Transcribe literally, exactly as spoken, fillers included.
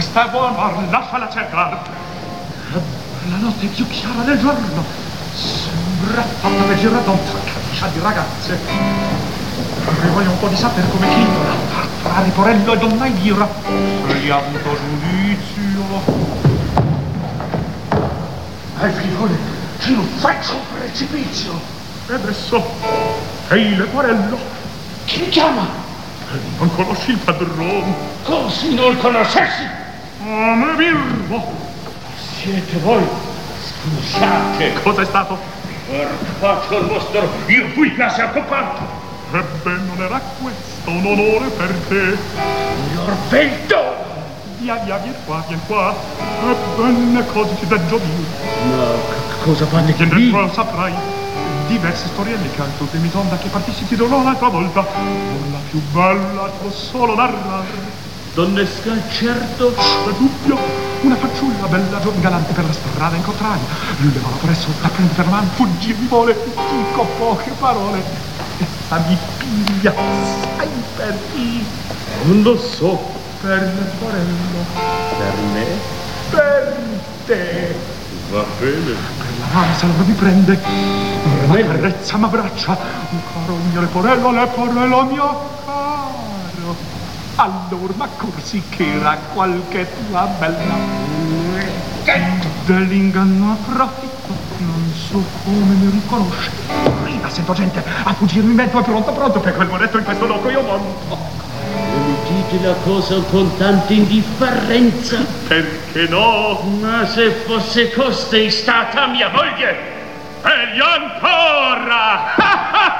questa è buona, lasciala cercare. La notte è più chiara del giorno. Sembra fatta per giradonza, caccia di ragazze. Vorrei voglio un po' di sapere come finirà tra Riporello e Donna Ira. Egli ha avuto giudizio. Ai figlioli, ci lo faccio un precipizio. E adesso, ehi Leporello. Chi mi chiama? E non conosci il padrone? Come se non conoscessi? Ah, me birbo. Siete voi? Scusate. Cosa è stato? Per faccio il vostro, io fui classe occupato. Ebbene, non era questo un onore per te. Signor Vento! Via, via, vieni qua, vieni qua. Ebbene, cosa ti deggio dire? Ma cosa fate che qui? Dentro saprai diverse storielle che al tuo demitonda che partissi ti dirò l'altra volta. Non la più bella t'ho solo narrare. Donnesca, certo. È dubbio, una fanciulla bella, giovane, galante per la strada incontrare. Lui levava presso da prendere per mano, fuggì mi vuole, dico poche parole. Essa mi piglia, sai per chi? Non lo so. Per Leporello. Per me? Per te. Va bene. Per la mano se allora mi prende. Ma carezza, ma braccia. Un caro mio Leporello, Leporello mio caro. Allora, ma corsi che era qualche tua bella dell'inganno approfitto, non so come mi riconosce. Prima sento gente a fuggirmi in mezzo, è pronto, pronto, per quel monetto in questo loco io monto. Mi dite la cosa con tanta indifferenza? Perché no? Ma se fosse costei stata mia moglie! Meglio ancora!